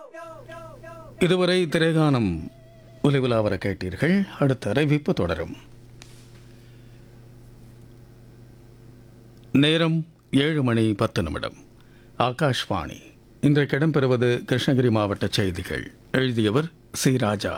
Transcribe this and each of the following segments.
இதுவரை திரைகானம் ஒலிவிழாவர கேட்டீர்கள். அடுத்த அறிவிப்பு தொடரும். நேரம் 7:10. ஆகாஷ்வாணி. இன்றைக்கு இடம்பெறுவது கிருஷ்ணகிரி மாவட்ட செய்திகள். எழுதியவர் சி. ராஜா.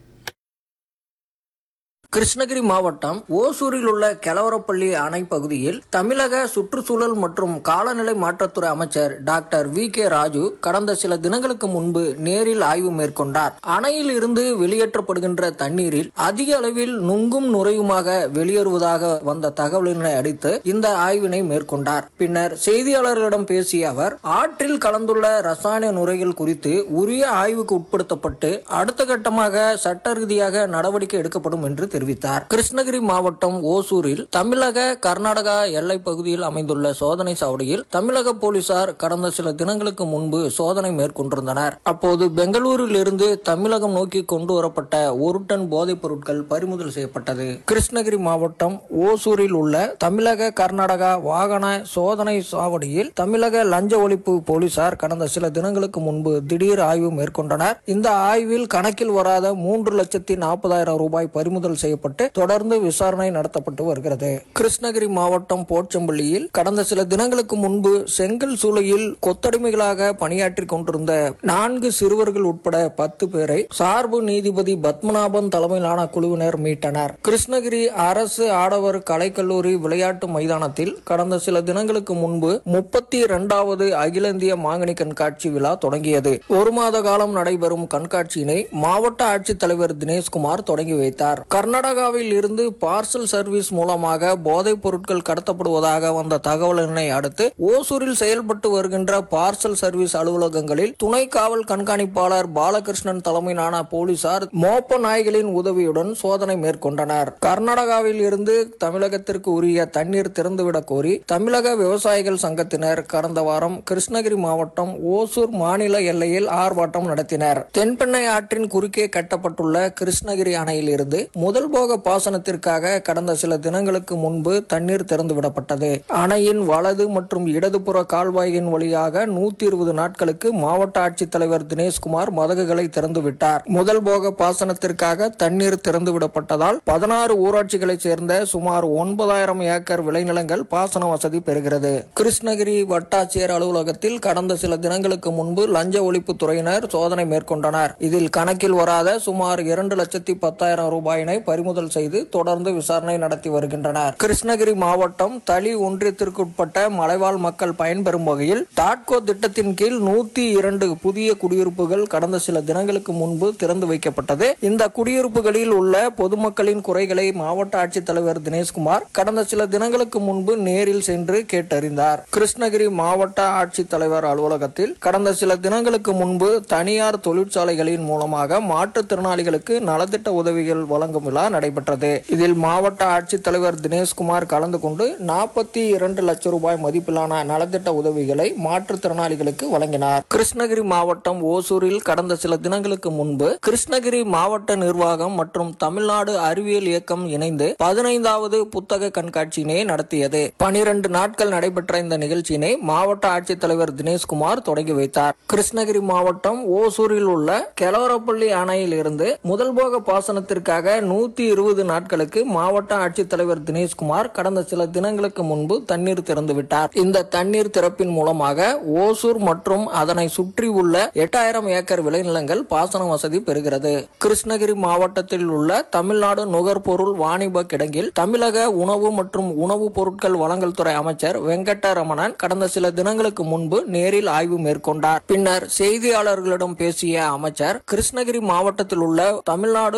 கிருஷ்ணகிரி மாவட்டம் ஓசூரில் உள்ள கெலவரப்பள்ளி அணை பகுதியில் தமிழக சுற்றுச்சூழல் மற்றும் காலநிலை மாற்றத்துறை அமைச்சர் டாக்டர் வி.கே. ராஜு கடந்த சில தினங்களுக்கு முன்பு நேரில் ஆய்வு மேற்கொண்டார். அணையில் இருந்து வெளியேற்றப்படுகின்ற தண்ணீரில் அதிக அளவில் நுங்கும் நுரையுமாக வெளியேறுவதாக வந்த தகவலினை அடித்து இந்த ஆய்வினை மேற்கொண்டார். பின்னர் செய்தியாளர்களிடம் பேசிய அவர், ஆற்றில் கலந்துள்ள ரசாயன நுரைகள் குறித்து உரிய ஆய்வுக்கு உட்படுத்தப்பட்டு அடுத்த கட்டமாக சட்ட ரீதியாக நடவடிக்கை எடுக்கப்படும் என்று தெரிவித்தார். கிருஷ்ணகிரி மாவட்டம் ஓசூரில் தமிழக கர்நாடகா எல்லை பகுதியில் அமைந்துள்ள சோதனை சாவடியில் தமிழக போலீசார் கடந்த சில தினங்களுக்கு முன்பு சோதனை மேற்கொண்டிருந்தனர். அப்போது பெங்களூரில் இருந்து தமிழகம் நோக்கி கொண்டு வரப்பட்ட 1 டன் போதைப் பொருட்கள் பறிமுதல் செய்யப்பட்டது. கிருஷ்ணகிரி மாவட்டம் ஓசூரில் உள்ள தமிழக கர்நாடகா வாகன சோதனை சாவடியில் தமிழக லஞ்ச ஒழிப்பு போலீசார் கடந்த சில தினங்களுக்கு முன்பு திடீர் ஆய்வு மேற்கொண்டனர். இந்த ஆய்வில் கணக்கில் வராத 3,40,000 ரூபாய் பறிமுதல் செய்யப்பட்டு தொடர்ந்து விசாரணை நடத்தப்பட்டு வருகிறது. கிருஷ்ணகிரி மாவட்டம் போச்சம்பள்ளியில் கடந்த சில தினங்களுக்கு முன்பு செங்கல் சூளையில் கொத்தடிமைகளாக பணியாற்றி கொண்டிருந்த 4 சிறுவர்கள் உட்பட 10 பேரை சார்பு நீதிபதி பத்மநாபன் தலைமையிலான குழுவினர் மீட்டனர். கிருஷ்ணகிரி அரசு ஆடவர் கலைக்கல்லூரி விளையாட்டு மைதானத்தில் கடந்த சில தினங்களுக்கு முன்பு 32வது அகில இந்திய மாங்கனி கண்காட்சி விழா தொடங்கியது. 1 மாத காலம் நடைபெறும் கண்காட்சியினை மாவட்ட ஆட்சித்தலைவர் தினேஷ்குமார் தொடங்கி வைத்தார். கர்நாடகாவில் இருந்து பார்சல் சர்வீஸ் மூலமாக போதைப் பொருட்கள் கடத்தப்படுவதாக வந்த தகவலினை அடுத்து ஓசூரில் செயல்பட்டு வருகின்ற பார்சல் சர்வீஸ் அலுவலகங்களில் துணை காவல் கண்காணிப்பாளர் பாலகிருஷ்ணன் தலைமையிலான போலீசார் மோப்ப நாய்களின் உதவியுடன் சோதனை மேற்கொண்டனர். கர்நாடகாவில் இருந்து தமிழகத்திற்கு உரிய தண்ணீர் திறந்துவிடக் கோரி தமிழக விவசாயிகள் சங்கத்தினர் கடந்த வாரம் கிருஷ்ணகிரி மாவட்டம் ஓசூர் மாநில எல்லையில் ஆர்ப்பாட்டம் நடத்தினர். தென்பெண்ணை ஆற்றின் குறுக்கே கட்டப்பட்டுள்ள கிருஷ்ணகிரி அணையில் இருந்து முதல் போக பாசனத்திற்காக கடந்த சில தினங்களுக்கு முன்பு தண்ணீர் திறந்துவிடப்பட்டது. அணையின் வலது மற்றும் இடதுபுற கால்வாயின் வழியாக 120 நாட்களுக்கு மாவட்ட ஆட்சித்தலைவர் தினேஷ்குமார் மதகுகளை திறந்துவிட்டார். முதல் போக பாசனத்திற்காக தண்ணீர் திறந்துவிடப்பட்டதால் 16 ஊராட்சிகளைச் சேர்ந்த சுமார் 9,000 ஏக்கர் விளைநிலங்கள் பாசன வசதி பெறுகிறது. கிருஷ்ணகிரி வட்டாட்சியர் அலுவலகத்தில் கடந்த சில தினங்களுக்கு முன்பு லஞ்ச ஒழிப்பு துறையினர் சோதனை மேற்கொண்டனர். இதில் கணக்கில் வராத சுமார் 2,10,000 ரூபாயினை பறிமுதல் செய்து தொடர்ந்து விசாரணை நடத்தி வருகின்றனர். கிருஷ்ணகிரி மாவட்டம் தளி ஒன்றியத்திற்குட்பட்ட மலைவாழ் மக்கள் பயன்பெறும் வகையில் டாட்கோ திட்டத்தின் கீழ் 102 புதிய குடியிருப்புகள் கடந்த சில தினங்களுக்கு முன்பு திறந்து வைக்கப்பட்டது. இந்த குடியிருப்புகளில் உள்ள பொதுமக்களின் குறைகளை மாவட்ட ஆட்சித்தலைவர் தினேஷ்குமார் கடந்த சில தினங்களுக்கு முன்பு நேரில் சென்று கேட்டறிந்தார். கிருஷ்ணகிரி மாவட்ட ஆட்சித்தலைவர் அலுவலகத்தில் கடந்த சில தினங்களுக்கு முன்பு தனியார் தொழிற்சாலைகளின் மூலமாக மாற்றுத்திறனாளிகளுக்கு நலத்திட்ட உதவிகள் வழங்கும் விழா நடைபெற்றது. இதில் மாவட்ட ஆட்சித்தலைவர் தினேஷ்குமார் கலந்து கொண்டு 42 லட்சம் ரூபாய் மதிப்பிலான நலத்திட்ட உதவிகளை மாற்றுத்திறனாளிகளுக்கு வழங்கினார். கிருஷ்ணகிரி மாவட்டம் ஓசூரில் கடந்த சில தினங்களுக்கு முன்பு கிருஷ்ணகிரி மாவட்ட நிர்வாகம் மற்றும் தமிழ்நாடு அறிவியல் இயக்கம் இணைந்து 15வது புத்தக கண்காட்சியினை நடத்தியது. 12 நாட்கள் நடைபெற்ற இந்த நிகழ்ச்சியினை மாவட்ட ஆட்சித்தலைவர் தினேஷ்குமார் தொடங்கி வைத்தார். கிருஷ்ணகிரி மாவட்டம் ஓசூரில் உள்ள கெலவரப்பள்ளி அணையில் இருந்து முதல் போக பாசனத்திற்காக 120 நாட்களுக்கு மாவட்ட ஆட்சித்தலைவர் தினேஷ்குமார் கடந்த சில தினங்களுக்கு முன்பு தண்ணீர் திறந்து விட்டார். இந்த தண்ணீர் திறப்பின் மூலமாக ஓசூர் மற்றும் அதனை சுற்றி உள்ள 8,000 ஏக்கர் விளைநிலங்கள் பாசன வசதி பெறுகிறது. கிருஷ்ணகிரி மாவட்டத்தில் உள்ள தமிழ்நாடு நுகர்பொருள் வாணிப கிடங்கில் தமிழக உணவு மற்றும் உணவுப் பொருட்கள் வழங்கல் துறை அமைச்சர் வெங்கடரமணன் கடந்த சில தினங்களுக்கு முன்பு நேரில் ஆய்வு மேற்கொண்டார். பின்னர் செய்தியாளர்களிடம் பேசிய அமைச்சர், கிருஷ்ணகிரி மாவட்டத்தில் உள்ள தமிழ்நாடு